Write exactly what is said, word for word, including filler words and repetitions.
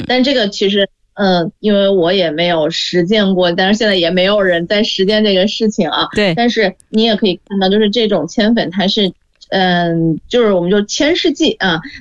但这个其实嗯，因为我也没有实践过，但是现在也没有人在实践这个事情啊。 对， 但是你也可以看到，就是这种铅粉它是嗯，就是我们就铅试剂啊，